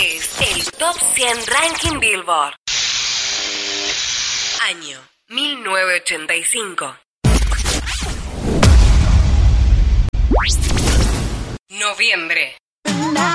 Este es el Top 100 Ranking Billboard. Año 1985. Noviembre.